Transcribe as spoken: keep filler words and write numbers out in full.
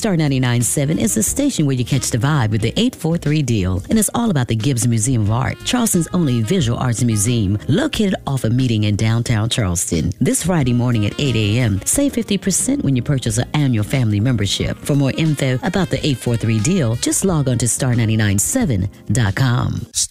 Star ninety-nine point seven is the station where you catch the vibe with the eight four three deal, and it's all about the Gibbs Museum of Art, Charleston's only visual arts museum, located off a meeting in downtown Charleston. This Friday morning at eight a.m., save fifty percent when you purchase an annual family membership. For more info about the eight four three deal, just log on to star nine nine seven dot com.